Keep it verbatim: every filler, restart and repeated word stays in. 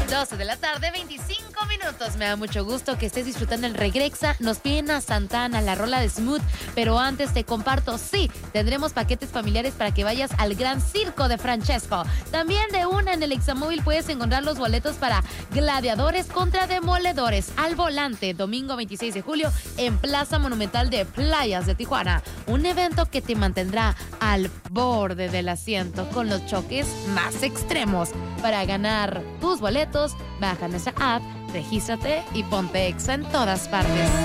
doce de la tarde, veinticinco minutos. Me da mucho gusto que estés disfrutando el Regrexa. Nos piden a Santana, la rola de Smooth. Pero antes te comparto, sí, tendremos paquetes familiares para que vayas al Gran Circo de Francesco. También de una en el Examóvil puedes encontrar los boletos para Gladiadores contra Demoledores al Volante, domingo veintiséis de julio en Plaza Monumental de Playas de Tijuana. Un evento que te mantendrá al borde del asiento con los choques más extremos. Para ganar tus boletos, baja nuestra app, regístrate y ponte Exa en todas partes.